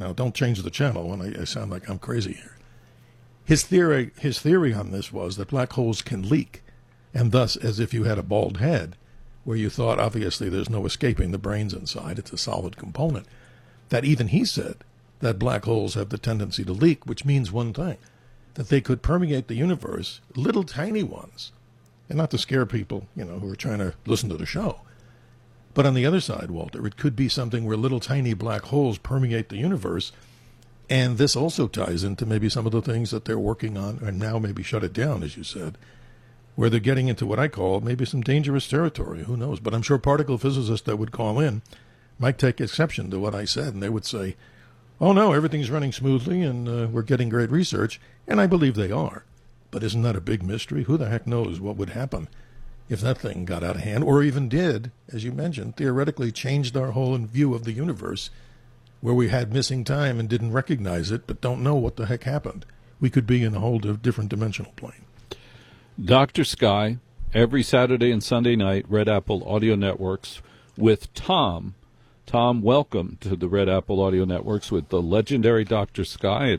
Now, don't change the channel when I sound like I'm crazy here. His theory on this was that black holes can leak, and thus, as if you had a bald head, where you thought, obviously, there's no escaping the brains inside, it's a solid component, that even he said that black holes have the tendency to leak, which means one thing, that they could permeate the universe, little tiny ones, and not to scare people, who are trying to listen to the show. But on the other side, Walter, it could be something where little tiny black holes permeate the universe, and this also ties into maybe some of the things that they're working on, and now maybe shut it down, as you said, where they're getting into what I call maybe some dangerous territory. Who knows? But I'm sure particle physicists that would call in might take exception to what I said, and they would say, oh, no, everything's running smoothly, and we're getting great research, and I believe they are. But isn't that a big mystery? Who the heck knows what would happen if that thing got out of hand, or even did, as you mentioned, theoretically changed our whole view of the universe, where we had missing time and didn't recognize it, but don't know what the heck happened. We could be in a whole different dimensional plane. Dr. Sky, every Saturday and Sunday night, Red Apple Audio Networks with Tom. Tom, welcome to the Red Apple Audio Networks with the legendary Dr. Sky at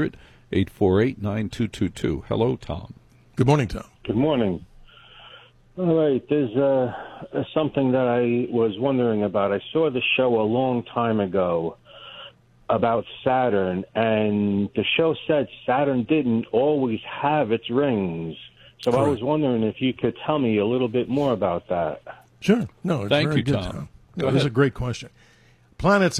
800-848-9222. Hello, Tom. Good morning, Tom. Good morning. All right, there's something that I was wondering about. I saw the show a long time ago about Saturn, and the show said Saturn didn't always have its rings. So Correct. I was wondering if you could tell me a little bit more about that. Sure. No, it's Thank very you, good, Tom. No, it's a great question. Planets,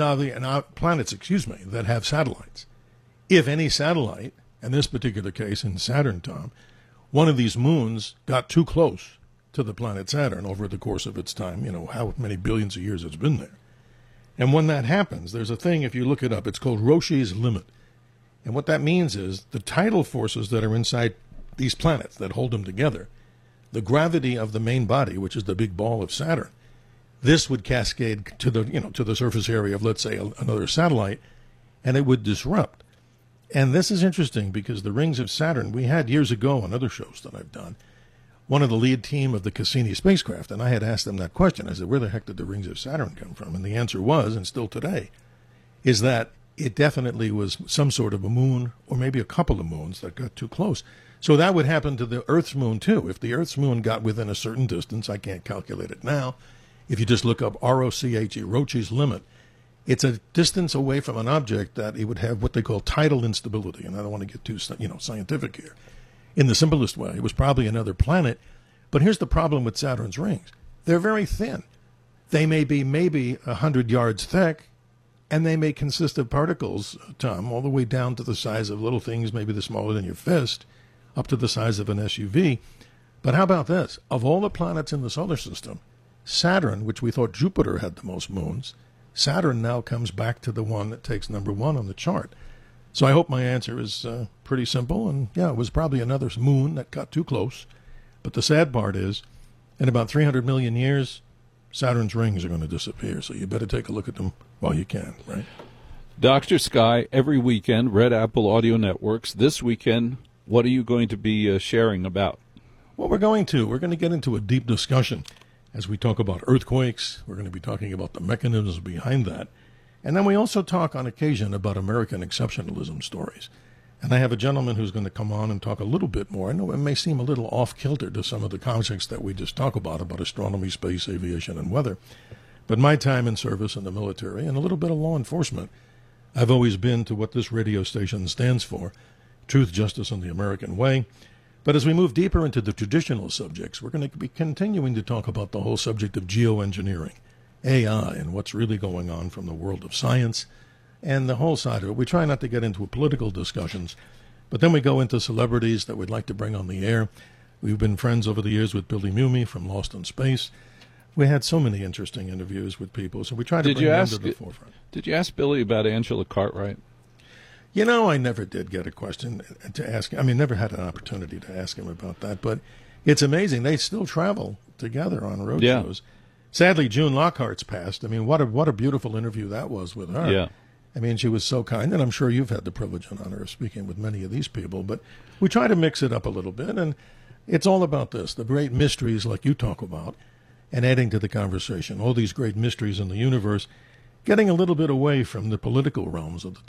that have satellites. If any satellite, in this particular case in Saturn, Tom, one of these moons got too close to the planet Saturn over the course of its time, how many billions of years it's been there. And when that happens, there's a thing, if you look it up, it's called Roche's limit. And what that means is the tidal forces that are inside these planets that hold them together, the gravity of the main body, which is the big ball of Saturn, this would cascade to the surface area of, let's say, another satellite, and it would disrupt. And this is interesting because the rings of Saturn, we had years ago on other shows that I've done, one of the lead team of the Cassini spacecraft, and I had asked them that question. I said, where the heck did the rings of Saturn come from? And the answer was, and still today, is that it definitely was some sort of a moon, or maybe a couple of moons that got too close. So that would happen to the Earth's moon, too. If the Earth's moon got within a certain distance, I can't calculate it now. If you just look up ROCHE, Roche's limit, it's a distance away from an object that it would have what they call tidal instability. And I don't want to get too scientific here. In the simplest way, it was probably another planet. But here's the problem with Saturn's rings. They're very thin. They may be maybe 100 yards thick, and they may consist of particles, Tom, all the way down to the size of little things, maybe the smaller than your fist, up to the size of an SUV. But how about this? Of all the planets in the solar system, Saturn, which we thought Jupiter had the most moons, Saturn now comes back to the one that takes number one on the chart. So I hope my answer is pretty simple. And, yeah, it was probably another moon that got too close. But the sad part is, in about 300 million years, Saturn's rings are going to disappear. So you better take a look at them while you can, right? Dr. Sky, every weekend, Red Apple Audio Networks. This weekend, what are you going to be sharing about? Well, we're going to get into a deep discussion as we talk about earthquakes. We're going to be talking about the mechanisms behind that. And then we also talk on occasion about American exceptionalism stories. And I have a gentleman who's going to come on and talk a little bit more. I know it may seem a little off-kilter to some of the concepts that we just talk about astronomy, space, aviation, and weather. But my time in service in the military and a little bit of law enforcement, I've always been to what this radio station stands for, truth, justice, and the American way. But as we move deeper into the traditional subjects, we're going to be continuing to talk about the whole subject of geoengineering, AI, and what's really going on from the world of science and the whole side of it. We try not to get into political discussions, but then we go into celebrities that we'd like to bring on the air. We've been friends over the years with Billy Mumy from Lost in Space. We had so many interesting interviews with people, so we try to bring them to the forefront. Did you ask Billy about Angela Cartwright? I never did get a question to ask. I mean, never had an opportunity to ask him about that, but it's amazing. They still travel together on road shows. Sadly, June Lockhart's passed. I mean, what a beautiful interview that was with her. Yeah. I mean, she was so kind, and I'm sure you've had the privilege and honor of speaking with many of these people, but we try to mix it up a little bit, and it's all about this, the great mysteries like you talk about, and adding to the conversation, all these great mysteries in the universe, getting a little bit away from the political realms of the